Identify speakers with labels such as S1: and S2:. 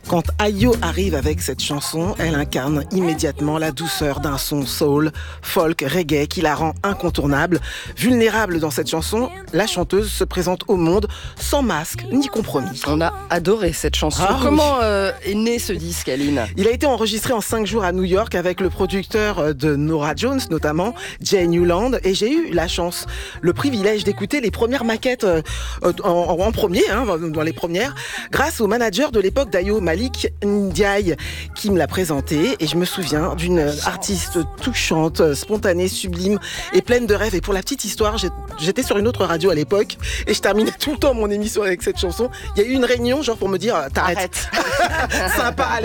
S1: Quand Ayo arrive avec cette chanson, elle incarne immédiatement la douceur d'un son soul, folk, reggae qui la rend incontournable. Vulnérable dans cette chanson, la chanteuse se présente au monde sans masque ni compromis.
S2: On a adoré cette chanson. Comment est né ce disque, Aline ?
S1: Il a été enregistré en 5 jours à New York avec le producteur de Norah Jones notamment, Jay Newland, et j'ai eu la chance, le privilège d'écouter les premières maquettes en premier, dans les premières, grâce au manager de l'époque d'Ayo, Malik Ndiaye, qui me l'a présenté, et je me souviens d'une artiste touchante, spontanée, sublime et pleine de rêves. Et pour la petite histoire, j'étais sur une autre radio à l'époque et je terminais tout le temps mon émission avec cette chanson. Il y a eu une réunion genre pour me dire t'arrêtes. Sympa.